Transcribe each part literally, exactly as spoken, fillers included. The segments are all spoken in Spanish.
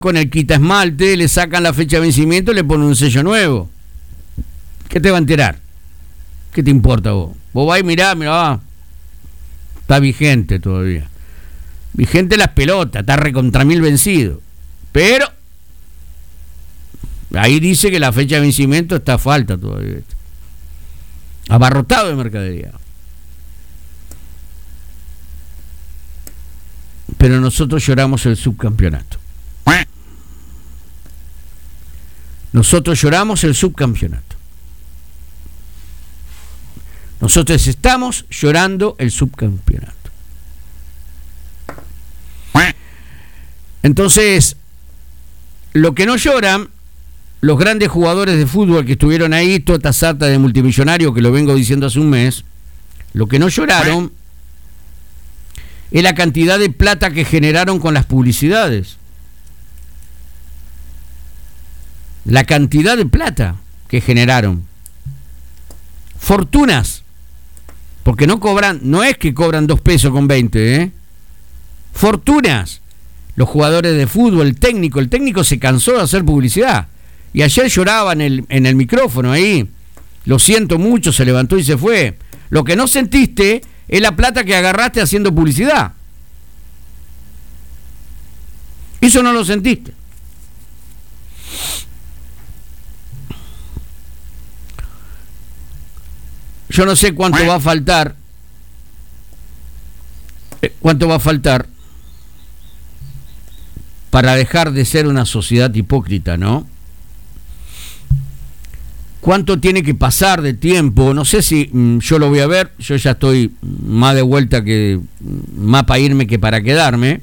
con el quita esmalte, le sacan la fecha de vencimiento y le ponen un sello nuevo. ¿Qué te va a enterar? ¿Qué te importa vos? Vos vas y mirá, mirá, va. Está vigente todavía. Vigente las pelotas, está recontra mil vencido. Pero ahí dice que la fecha de vencimiento está a falta todavía. Abarrotado de mercadería. Pero nosotros lloramos el subcampeonato. Nosotros lloramos el subcampeonato. Nosotros estamos llorando el subcampeonato. Entonces, lo que no lloran los grandes jugadores de fútbol que estuvieron ahí, toda esta sarta de multimillonarios que lo vengo diciendo hace un mes, lo que no lloraron es la cantidad de plata que generaron con las publicidades. La cantidad de plata que generaron. Fortunas. Porque no cobran, no es que cobran dos pesos con veinte, ¿eh? Fortunas. Los jugadores de fútbol, el técnico, el técnico se cansó de hacer publicidad. Y ayer lloraba en el, en el micrófono ahí. Lo siento mucho, se levantó y se fue. Lo que no sentiste es la plata que agarraste haciendo publicidad. Eso no lo sentiste. Yo no sé cuánto va a faltar. ¿Cuánto va a faltar para dejar de ser una sociedad hipócrita, no? ¿Cuánto tiene que pasar de tiempo? No sé si mmm, yo lo voy a ver. Yo ya estoy más de vuelta que más para irme que para quedarme.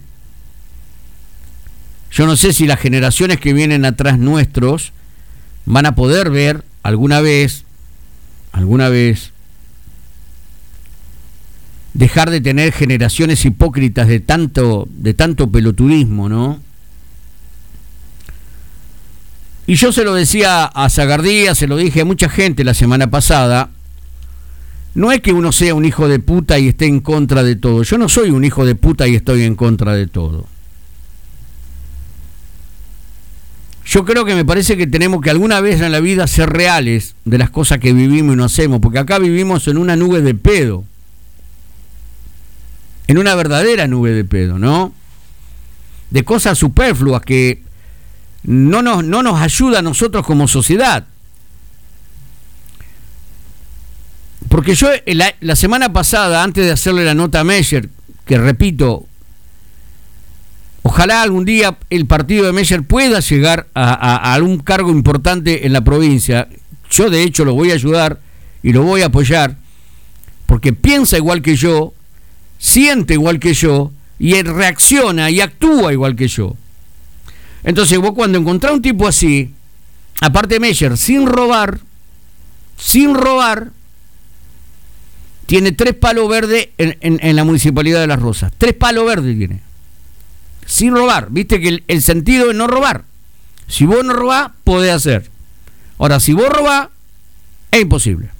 Yo no sé si las generaciones que vienen atrás nuestros van a poder ver alguna vez, alguna vez, dejar de tener generaciones hipócritas de tanto, de tanto pelotudismo, ¿no? Y yo se lo decía a Zagardía, se lo dije a mucha gente la semana pasada, no es que uno sea un hijo de puta y esté en contra de todo. Yo no soy un hijo de puta y estoy en contra de todo. Yo creo que me parece que tenemos que alguna vez en la vida ser reales de las cosas que vivimos y no hacemos, porque acá vivimos en una nube de pedo. En una verdadera nube de pedo, ¿no? De cosas superfluas que no nos, no nos ayuda a nosotros como sociedad. Porque yo la, la semana pasada, antes de hacerle la nota a Meyer, que repito, ojalá algún día el partido de Meyer pueda llegar a, a, a algún cargo importante en la provincia. Yo de hecho lo voy a ayudar y lo voy a apoyar, porque piensa igual que yo, siente igual que yo y él reacciona y actúa igual que yo. Entonces vos cuando encontrás un tipo así, aparte de Meyer, sin robar, sin robar, tiene tres palos verdes en, en, en la Municipalidad de Las Rosas. Tres palos verdes tiene. Sin robar. Viste que el, el sentido es no robar. Si vos no robás, podés hacer. Ahora, si vos robás, es imposible.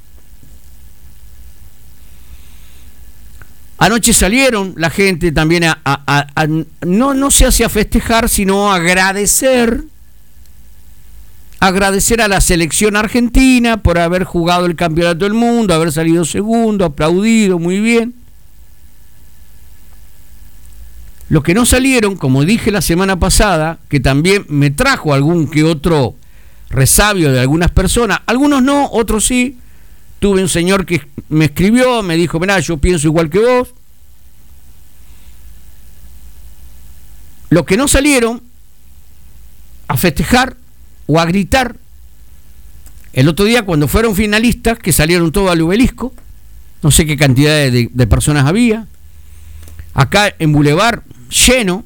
Anoche salieron la gente también a, a, a, a no, no se hace a festejar, sino a agradecer, agradecer a la selección argentina por haber jugado el campeonato del mundo, haber salido segundo, aplaudido, muy bien. Los que no salieron, como dije la semana pasada, que también me trajo algún que otro resabio de algunas personas, algunos no, otros sí. Tuve un señor que me escribió, me dijo, mirá, yo pienso igual que vos. Los que no salieron a festejar o a gritar, el otro día cuando fueron finalistas, que salieron todos al obelisco, no sé qué cantidad de, de personas había, acá en Boulevard, lleno,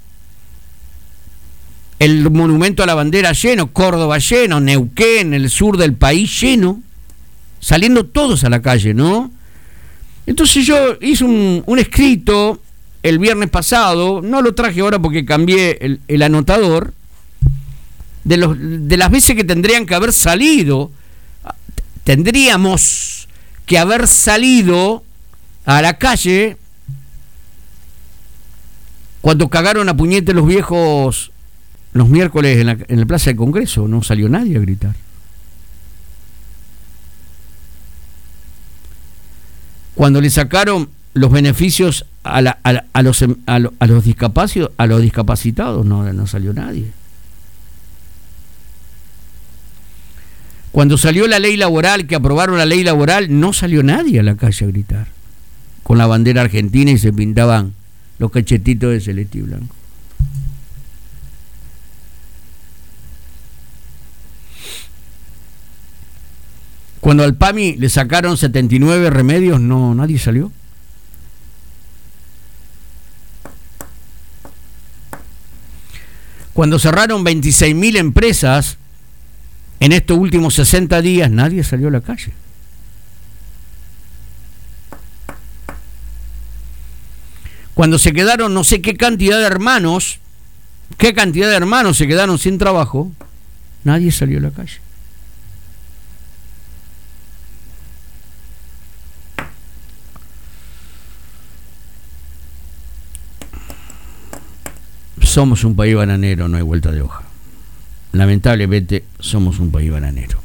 el monumento a la bandera lleno, Córdoba lleno, Neuquén, el sur del país lleno, saliendo todos a la calle, ¿no? Entonces yo hice un, un escrito el viernes pasado, no lo traje ahora porque cambié el, el anotador, de, los, de las veces que tendrían que haber salido, tendríamos que haber salido a la calle cuando cagaron a puñete los viejos los miércoles en la, en la Plaza del Congreso no salió nadie a gritar. Cuando le sacaron los beneficios a, la, a, la, a, los, a, lo, a, los discapacitados, a los discapacitados no, no salió nadie. Cuando salió la ley laboral, que aprobaron la ley laboral, no salió nadie a la calle a gritar con la bandera argentina y se pintaban los cachetitos de celeste y blanco. Cuando al P A M I le sacaron setenta y nueve remedios, no, nadie salió. Cuando cerraron veintiséis mil empresas en estos últimos sesenta días, nadie salió a la calle. Cuando se quedaron no sé qué cantidad de hermanos, qué cantidad de hermanos se quedaron sin trabajo, nadie salió a la calle. Somos un país bananero, no hay vuelta de hoja. Lamentablemente somos un país bananero.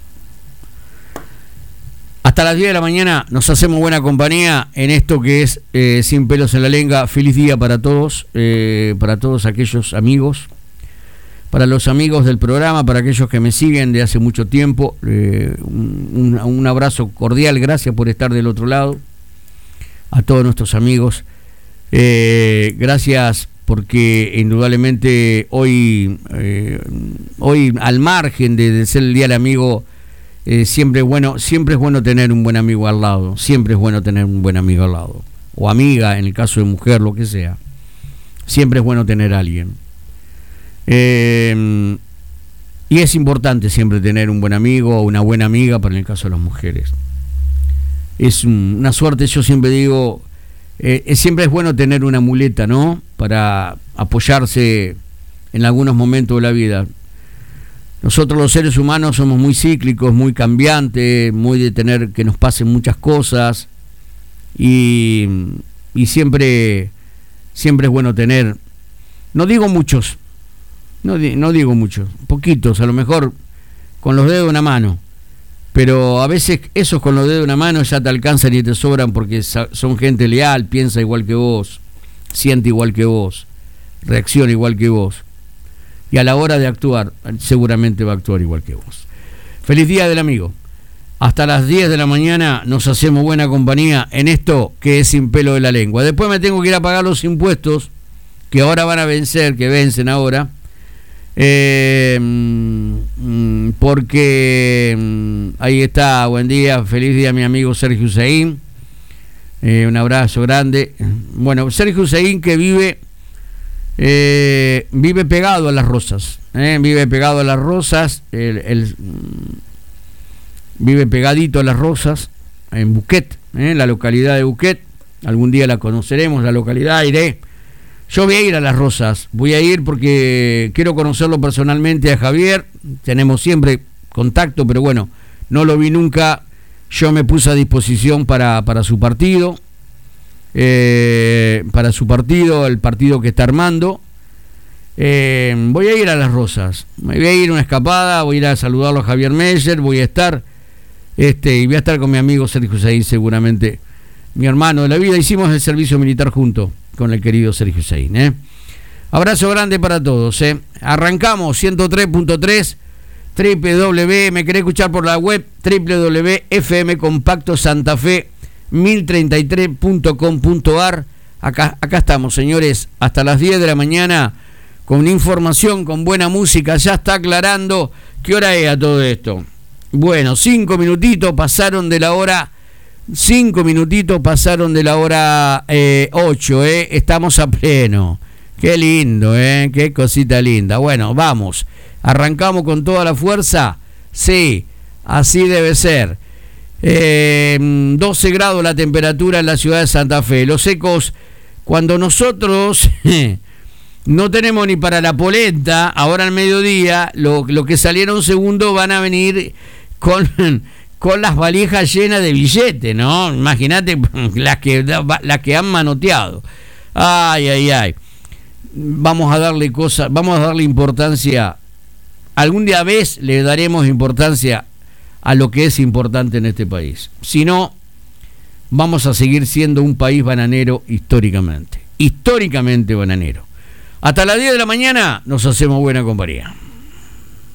Hasta las diez de la mañana nos hacemos buena compañía en esto que es eh, Sin Pelos en la Lengua. Feliz día para todos, eh, para todos aquellos amigos, para los amigos del programa, para aquellos que me siguen de hace mucho tiempo. Eh, un, un abrazo cordial, gracias por estar del otro lado. A todos nuestros amigos, eh, gracias porque indudablemente hoy, eh, hoy al margen de, de ser el Día del Amigo, eh, siempre es bueno, siempre es bueno tener un buen amigo al lado, siempre es bueno tener un buen amigo al lado, o amiga en el caso de mujer, lo que sea, siempre es bueno tener a alguien. Eh, y es importante siempre tener un buen amigo o una buena amiga para el caso de las mujeres. Es una suerte, yo siempre digo, Eh, siempre es bueno tener una muleta, ¿no? Para apoyarse en algunos momentos de la vida. Nosotros los seres humanos somos muy cíclicos, muy cambiantes, muy de tener que nos pasen muchas cosas y, y siempre, siempre es bueno tener, no digo muchos, no, no digo muchos, poquitos, a lo mejor con los dedos de una mano. Pero a veces esos con los dedos de una mano ya te alcanzan y te sobran porque son gente leal, piensa igual que vos, siente igual que vos, reacciona igual que vos. Y a la hora de actuar, seguramente va a actuar igual que vos. Feliz día del amigo. Hasta las diez de la mañana nos hacemos buena compañía en esto que es Sin Pelo de la Lengua. Después me tengo que ir a pagar los impuestos, que ahora van a vencer, que vencen ahora. Eh, porque ahí está, buen día, feliz día mi amigo Sergio Hussein, eh, un abrazo grande. Bueno, Sergio Hussein que vive eh, vive pegado a Las Rosas, eh, vive pegado a Las Rosas, el, el, vive pegadito a Las Rosas, en Buquet, eh, la localidad de Buquet. Algún día la conoceremos, la localidad, iré. Yo voy a ir a Las Rosas, voy a ir porque quiero conocerlo personalmente a Javier, tenemos siempre contacto, pero bueno, no lo vi nunca, yo me puse a disposición para, para su partido, eh, para su partido, el partido que está armando, eh, voy a ir a Las Rosas, me voy a ir una escapada, voy a ir a saludarlo a Javier Meyer, voy a estar, este, y voy a estar con mi amigo Sergio Hussein seguramente, mi hermano de la vida, hicimos el servicio militar juntos con el querido Sergio Hussein, ¿eh? Abrazo grande para todos, ¿eh? Arrancamos ciento tres punto tres, w w w, me querés escuchar por la web, w w w punto f m compacto santa fe mil treinta y tres punto com punto a r. Acá, acá estamos, señores, hasta las diez de la mañana, con información, con buena música. Ya está aclarando qué hora es a todo esto. Bueno, cinco minutitos pasaron de la hora... Cinco minutitos pasaron de la hora eh, ocho, eh. Estamos a pleno. Qué lindo, eh. Qué cosita linda. Bueno, vamos. Arrancamos con toda la fuerza. Sí, así debe ser. Eh, doce grados la temperatura en la ciudad de Santa Fe. Los ecos, cuando nosotros no tenemos ni para la polenta, ahora al mediodía, lo, lo que salieron segundo van a venir con... con las valijas llenas de billetes, ¿no? Imagínate las que, las que han manoteado. Ay, ay, ay. vamos a darle cosas, vamos a darle importancia, algún día vez le daremos importancia a lo que es importante en este país. Si no, vamos a seguir siendo un país bananero históricamente, históricamente bananero. Hasta las diez de la mañana nos hacemos buena compañía.